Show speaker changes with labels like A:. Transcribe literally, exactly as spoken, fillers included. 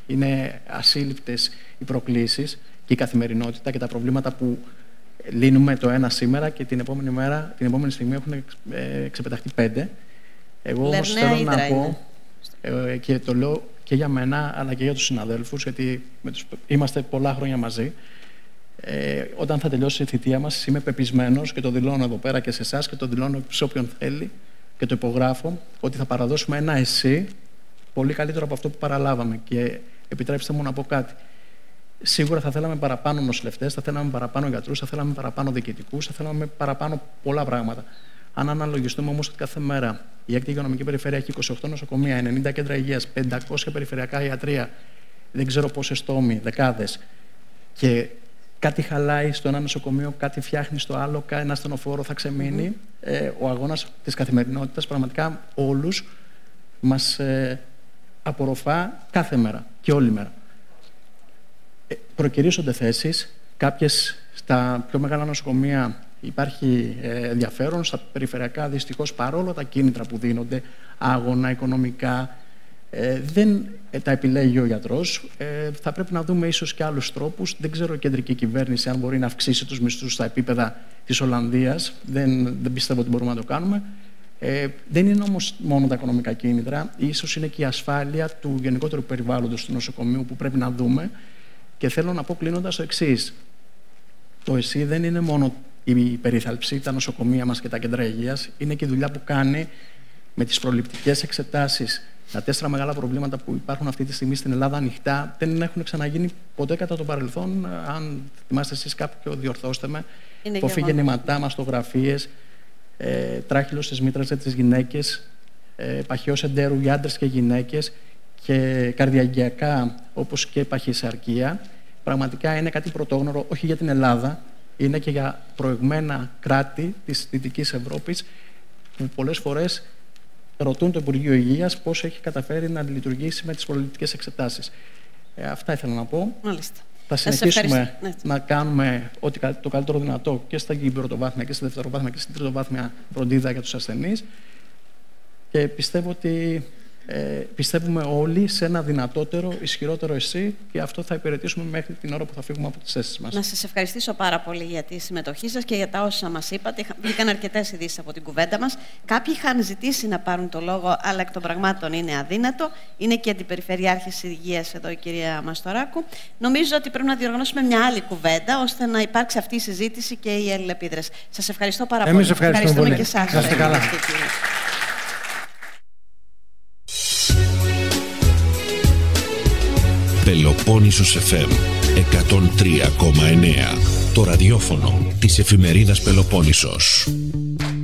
A: Είναι ασύλληπτες οι προκλήσεις και η καθημερινότητα και τα προβλήματα που λύνουμε το ένα σήμερα και την επόμενη μέρα, την επόμενη στιγμή έχουν ξεπεταχτεί πέντε. Εγώ όμως θέλω να πω, ε, και το λέω και για μένα αλλά και για τους συναδέλφους, γιατί με τους, είμαστε πολλά χρόνια μαζί. Ε, όταν θα τελειώσει η θητεία μας, είμαι πεπισμένος και το δηλώνω εδώ πέρα και σε εσάς και το δηλώνω σε όποιον θέλει και το υπογράφω, ότι θα παραδώσουμε ένα ΕΣΥ πολύ καλύτερο από αυτό που παραλάβαμε. Και επιτρέψτε μου να πω κάτι. Σίγουρα θα θέλαμε παραπάνω νοσηλευτές, θα θέλαμε παραπάνω γιατρούς, θα θέλαμε παραπάνω διοικητικούς, θα θέλαμε παραπάνω πολλά πράγματα. Αν αναλογιστούμε όμως ότι κάθε μέρα η έκτη υγειονομική περιφέρεια έχει είκοσι οκτώ νοσοκομεία, ενενήντα κέντρα υγείας, πεντακόσια περιφερειακά ιατρεία, δεν ξέρω πόσες τόμοι, δεκάδες, και κάτι χαλάει στο ένα νοσοκομείο, κάτι φτιάχνει στο άλλο, ένα ασθενοφόρο θα ξεμείνει. Mm-hmm. Ε, ο αγώνας της καθημερινότητας πραγματικά όλους μας ε, απορροφά κάθε μέρα και όλη μέρα. Ε, προκυρήσονται θέσεις, κάποιες στα πιο μεγάλα νοσοκομεία υπάρχει ε, ενδιαφέρον, στα περιφερειακά δυστυχώς παρόλο τα κίνητρα που δίνονται, άγωνα, οικονομικά, ε, δεν ε, τα επιλέγει ο γιατρός. Ε, θα πρέπει να δούμε ίσως και άλλους τρόπους. Δεν ξέρω η κεντρική κυβέρνηση αν μπορεί να αυξήσει τους μισθούς στα επίπεδα της Ολλανδίας. Δεν, δεν πιστεύω ότι μπορούμε να το κάνουμε. Ε, δεν είναι όμως μόνο τα οικονομικά κίνητρα. Ίσως είναι και η ασφάλεια του γενικότερου περιβάλλοντος του νοσοκομείου που πρέπει να δούμε. Και θέλω να πω κλείνοντας το εξής. Το ΕΣΥ δεν είναι μόνο η περίθαλψη, τα νοσοκομεία μας και τα κέντρα υγείας. Είναι και η δουλειά που κάνει με τις προληπτικές εξετάσεις. Τα τέσσερα μεγάλα προβλήματα που υπάρχουν αυτή τη στιγμή στην Ελλάδα ανοιχτά δεν έχουν ξαναγίνει ποτέ κατά το παρελθόν. Αν θυμάστε εσείς κάποιο, διορθώστε με. Υποφυγεννηματά, μαστογραφίες, ε, τράχυλος στις μήτρες για τις γυναίκες, ε, παχαιός εντέρου για άντρες και γυναίκες και καρδιαγγειακά όπως και παχυσαρκία. Πραγματικά είναι κάτι πρωτόγνωρο, όχι για την Ελλάδα, είναι και για προηγμένα κράτη της Δυτικής Ευρώπης που πολλές φορές ρωτούν το Υπουργείο Υγείας πώς έχει καταφέρει να λειτουργήσει με τις προληπτικές εξετάσεις. Ε, αυτά ήθελα να πω.
B: Μάλιστα.
A: Θα συνεχίσουμε ναι. να κάνουμε ό,τι το καλύτερο δυνατό και στην πρωτοβάθμια και στη δευτεροβάθμια και στην τριτοβάθμια φροντίδα για τους ασθενείς. Και πιστεύω ότι ε, πιστεύουμε όλοι σε ένα δυνατότερο, ισχυρότερο ΕΣΥ και αυτό θα υπηρετήσουμε μέχρι την ώρα που θα φύγουμε από τις θέσεις μας.
B: Να σας ευχαριστήσω πάρα πολύ για τη συμμετοχή σας και για τα όσα μας είπατε. Βγήκαν αρκετές ειδήσεις από την κουβέντα μας. Κάποιοι είχαν ζητήσει να πάρουν το λόγο, αλλά εκ των πραγμάτων είναι αδύνατο. Είναι και αντιπεριφερειάρχης υγείας εδώ η κυρία Μαστοράκου. Νομίζω ότι πρέπει να διοργανώσουμε μια άλλη κουβέντα, ώστε να υπάρξει αυτή η συζήτηση και η αλληλεπίδραση. Σας ευχαριστώ πάρα πολύ.
C: Εμείς ευχαριστούμε πολύ.
B: Και εσάς.
C: Να είστε καλά.
D: Πελοπόννησος εφ εμ εκατόν τρία κόμμα εννέα. Το ραδιόφωνο της εφημερίδας Πελοπόννησος.